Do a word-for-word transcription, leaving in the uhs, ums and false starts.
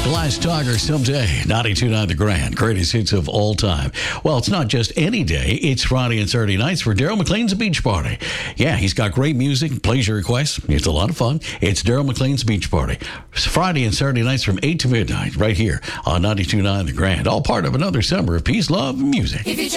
Glass Tiger someday. ninety-two point nine The Grand. Greatest hits of all time. Well, it's not just any day. It's Friday and Saturday nights for Daryl McLean's Beach Party. Yeah, he's got great music, plays your requests. It's a lot of fun. It's Daryl McLean's Beach Party. It's Friday and Saturday nights from eight to midnight right here on ninety-two point nine The Grand. All part of another summer of peace, love, and music.